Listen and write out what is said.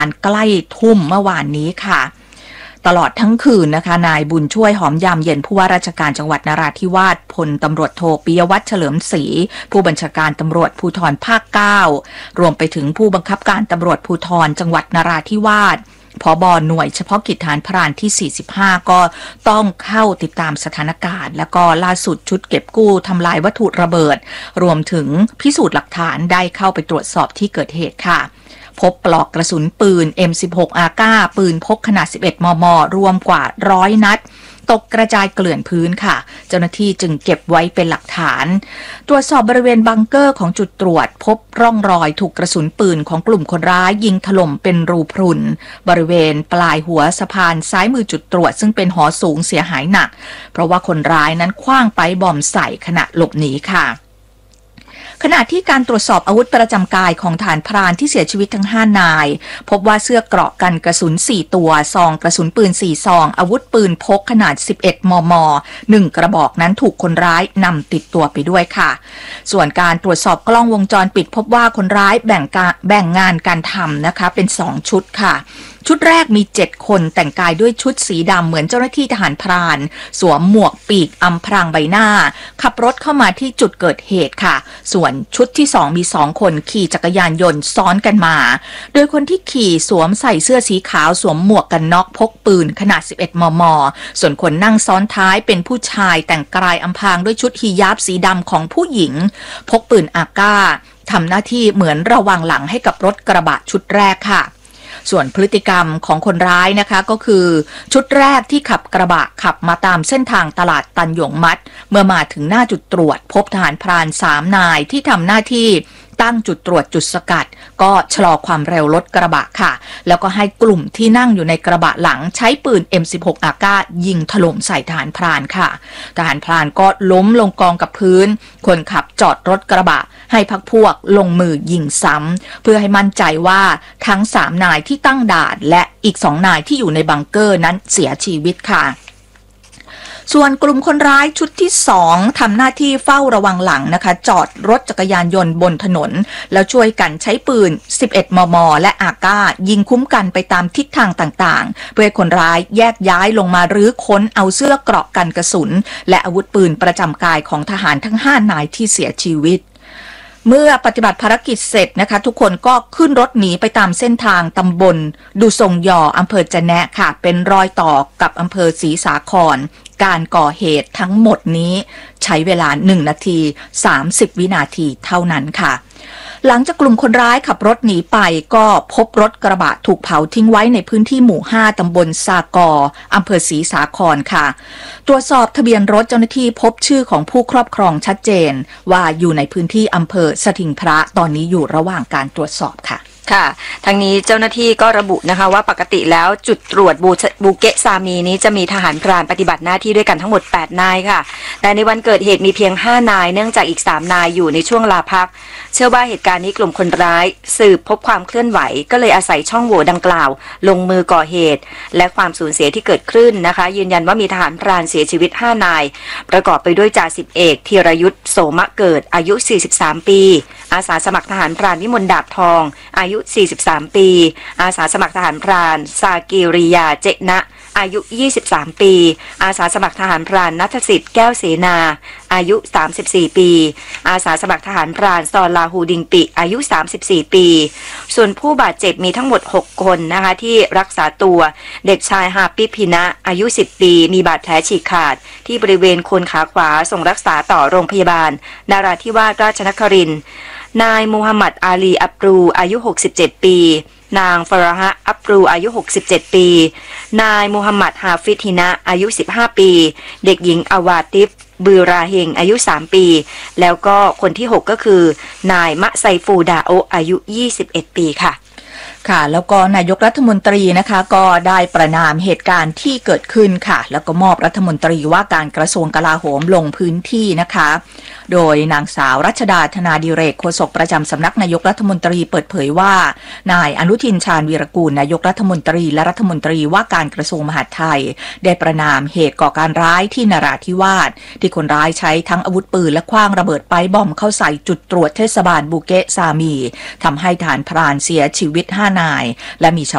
ใกล้ทุ่มเมื่อวานนี้ค่ะตลอดทั้งคืนนะคะนายบุญช่วยหอมยามเย็นผู้ว่าราชการจังหวัดนราธิวาสพลตำรวจโทปิยวัฒน์เฉลิมศรีผู้บัญชาการตำรวจภูธรภาค 9รวมไปถึงผู้บังคับการตำรวจภูธรจังหวัดนราธิวาสผบ.หน่วยเฉพาะกิจฐานพรานที่ 45 ก็ต้องเข้าติดตามสถานการณ์แล้วก็ล่าสุดชุดเก็บกู้ทำลายวัตถุระเบิดรวมถึงพิสูจน์หลักฐานได้เข้าไปตรวจสอบที่เกิดเหตุค่ะพบปลอกกระสุนปืน M16 อาก้าปืนพกขนาด 11 มม. รวมกว่า100 นัดตกกระจายเกลื่อนพื้นค่ะเจ้าหน้าที่จึงเก็บไว้เป็นหลักฐานตรวจสอบบริเวณบังเกอร์ของจุดตรวจพบร่องรอยถูกกระสุนปืนของกลุ่มคนร้ายยิงถล่มเป็นรูพรุนบริเวณปลายหัวสะพานซ้ายมือจุดตรวจซึ่งเป็นหอสูงเสียหายหนักเพราะว่าคนร้ายนั้นขว้างไปบอมใส่ขณะหลบหนีค่ะขณะที่การตรวจสอบอาวุธประจำกายของฐานพรานที่เสียชีวิตทั้ง5นายพบว่าเสื้อเกราะกันกระสุน4ตัวซองกระสุนปืน4ซองอาวุธปืนพกขนาด11 มม. 1 กระบอกนั้นถูกคนร้ายนำติดตัวไปด้วยค่ะส่วนการตรวจสอบกล้องวงจรปิดพบว่าคนร้ายแบ่งงานการทำนะคะเป็น2ชุดค่ะชุดแรกมี7คนแต่งกายด้วยชุดสีดำเหมือนเจ้าหน้าที่ทหารพรานสวมหมวกปีกอำพรางใบหน้าขับรถเข้ามาที่จุดเกิดเหตุค่ะส่วนชุดที่2มี2คนขี่จักรยานยนต์ซ้อนกันมาโดยคนที่ขี่สวมใส่เสื้อสีขาวสวมหมวกกันน็อกพกปืนขนาด11 มม.ส่วนคนนั่งซ้อนท้ายเป็นผู้ชายแต่งกายอำพรางด้วยชุดฮิญาบสีดำของผู้หญิงพกปืนอาก้าทำหน้าที่เหมือนระวังหลังให้กับรถกระบะชุดแรกค่ะส่วนพฤติกรรมของคนร้ายนะคะก็คือชุดแรกที่ขับกระบะขับมาตามเส้นทางตลาดตันหยงมัดเมื่อมาถึงหน้าจุดตรวจพบทหารพราน3นายที่ทำหน้าที่ตั้งจุดตรวจจุดสกัดก็ชะลอความเร็วรถกระบะค่ะแล้วก็ให้กลุ่มที่นั่งอยู่ในกระบะหลังใช้ปืน M16 อาก้ายิงถล่มใส่ทหารพรานค่ะทหารพรานก็ล้มลงกองกับพื้นคนขับจอดรถกระบะให้พรรคพวกลงมือยิงซ้ำเพื่อให้มั่นใจว่าทั้ง3นายที่ตั้งด่านและอีก2นายที่อยู่ในบังเกอร์นั้นเสียชีวิตค่ะส่วนกลุ่มคนร้ายชุดที่2ทำหน้าที่เฝ้าระวังหลังนะคะจอดรถจักรยานยนต์บนถนนแล้วช่วยกันใช้ปืน11 มม.และอาก้ายิงคุ้มกันไปตามทิศทางต่างๆเพื่อให้คนร้ายแยกย้ายลงมารื้อค้นเอาเสื้อเกราะกันกระสุนและอาวุธปืนประจำกายของทหารทั้ง5นายที่เสียชีวิตเมื่อปฏิบัติภารกิจเสร็จนะคะทุกคนก็ขึ้นรถหนีไปตามเส้นทางตำบลดูทรงยออำเภอจะแนะค่ะเป็นรอยต่อกับอำเภอศรีสาครการก่อเหตุทั้งหมดนี้ใช้เวลา1นาที30วินาทีเท่านั้นค่ะหลังจากกลุ่มคนร้ายขับรถหนีไปก็พบรถกระบะถูกเผาทิ้งไว้ในพื้นที่หมู่5ตำบลสากออำเภอศรีสาครค่ะตรวจสอบทะเบียนรถเจ้าหน้าที่พบชื่อของผู้ครอบครองชัดเจนว่าอยู่ในพื้นที่อำเภอสถิงพระตอนนี้อยู่ระหว่างการตรวจสอบค่ะค่ะทางนี้เจ้าหน้าที่ก็ระบุนะคะว่าปกติแล้วจุดตรวจบูเกะซามีนี้จะมีทหารพรานปฏิบัติหน้าที่ด้วยกันทั้งหมด8นายค่ะแต่ในวันเกิดเหตุมีเพียง5นายเนื่องจากอีก3นายอยู่ในช่วงลาพักเชื่อว่าเหตุการณ์นี้กลุ่มคนร้ายสืบพบความเคลื่อนไหวก็เลยอาศัยช่องโหว่ดังกล่าวลงมือก่อเหตุและความสูญเสียที่เกิดขึ้นนะคะยืนยันว่ามีทหารพรานเสียชีวิต5นายประกอบไปด้วยจ่าสิบเอกธีรยุทธโสมะเกิดอายุ43ปีอาสาสมัครทหารพรานวิมลดาบทองอายุ43ปีอาสาสมัครทหารพรานซากิริยาเจนะอายุ23ปีอาสาสมัครทหารพรานณัฐสิทธิ์แก้วเสนาอายุ34ปีอาสาสมัครทหารพรานซอลาฮูดิงปิอายุ34ปีส่วนผู้บาดเจ็บมีทั้งหมด6คนนะคะที่รักษาตัวเด็กชายฮาปิพินะอายุ10ปีมีบาดแผลฉีกขาดที่บริเวณโคนขาขวาส่งรักษาต่อโรงพยาบาลนราธิวาสราชนครินทร์นายมูฮัมหมัดอาลีอับรูอายุ67ปีนางฟาราฮะอับรูอายุ67ปีนายมูฮัมหมัดฮาฟิดฮินะอายุ15ปีเด็กหญิงอาวาติฟบือราเฮงอายุ3ปีแล้วก็คนที่6ก็คือนายมะไซฟูดาโออายุ21ปีค่ะค่ะแล้วก็นายกรัฐมนตรีนะคะก็ได้ประณามเหตุการณ์ที่เกิดขึ้นค่ะแล้วก็มอบรัฐมนตรีว่าการกระทรวงกลาโหมลงพื้นที่นะคะโดยนางสาวรัชดาธนาดิเรกโฆษกประจำสำนักนายกรัฐมนตรีเปิดเผยว่านายอนุทินชาญวีรกูลนายกรัฐมนตรีและรัฐมนตรีว่าการกระทรวงมหาดไทยได้ประณามเหตุก่อการร้ายที่นราธิวาสที่คนร้ายใช้ทั้งอาวุธปืนและขว้างระเบิดไปบอมเข้าใส่จุดตรวจเทศบาลบูเกะซามีทำให้ทหารพรานเสียชีวิต5นายและมีชาว